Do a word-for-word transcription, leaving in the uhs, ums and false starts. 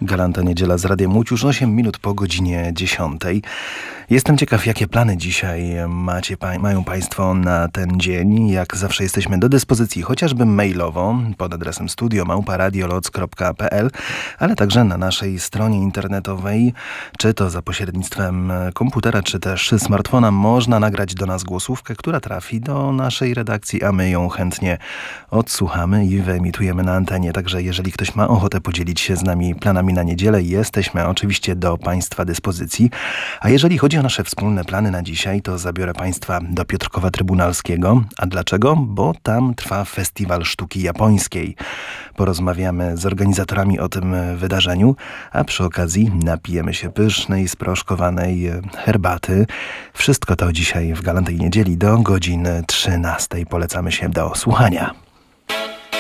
Galanta Niedziela z Radiem Łódź, już osiem minut po godzinie dziesiątej. Jestem ciekaw, jakie plany dzisiaj macie, mają Państwo na ten dzień. Jak zawsze jesteśmy do dyspozycji, chociażby mailowo pod adresem studio małpa radioloc kropka p l, ale także na naszej stronie internetowej, czy to za pośrednictwem komputera, czy też smartfona, można nagrać do nas głosówkę, która trafi do naszej redakcji, a my ją chętnie odsłuchamy i wyemitujemy na antenie. Także jeżeli ktoś ma ochotę podzielić się z nami planami na niedzielę, jesteśmy oczywiście do Państwa dyspozycji. A jeżeli chodzi o nasze wspólne plany na dzisiaj, to zabiorę Państwa do Piotrkowa Trybunalskiego. A dlaczego? Bo tam trwa Festiwal Sztuki Japońskiej. Porozmawiamy z organizatorami o tym wydarzeniu, a przy okazji napijemy się pysznej, sproszkowanej herbaty. Wszystko to dzisiaj w Galantej Niedzieli do godziny trzynastej. Polecamy się do słuchania.